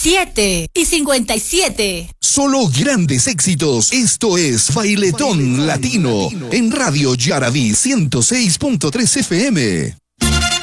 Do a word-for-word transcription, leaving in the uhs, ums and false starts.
siete y cincuenta y siete. Solo grandes éxitos. Esto es Bailetón Latino en Radio Yaraví ciento seis punto tres F M.